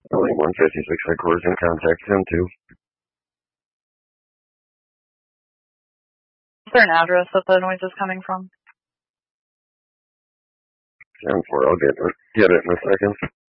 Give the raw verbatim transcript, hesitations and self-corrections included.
Only one fifty-six headquarters in contact, ten two. Is there an address that the noise is coming from? ten four, I'll get it, get it in a second.